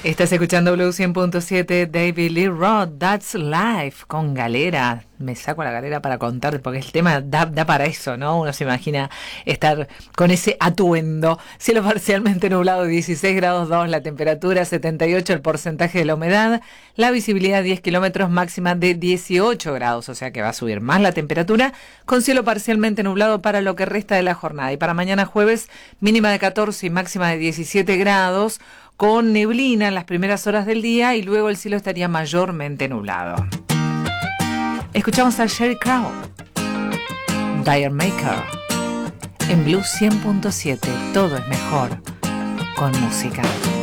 Estás escuchando Blue 100.7, David Lee Roth, That's Life, con Galera. Me saco la galera para contarte, porque el tema da para eso, ¿no? Uno se imagina estar con ese atuendo. Cielo parcialmente nublado, 16 grados 2, la temperatura 78, el porcentaje de la humedad, la visibilidad 10 kilómetros, máxima de 18 grados, o sea que va a subir más la temperatura, con cielo parcialmente nublado para lo que resta de la jornada. Y para mañana jueves, mínima de 14 y máxima de 17 grados, con neblina en las primeras horas del día y luego el cielo estaría mayormente nublado. Escuchamos a Sheryl Crow, Dire Maker, en Blue 100.7. Todo es mejor con música.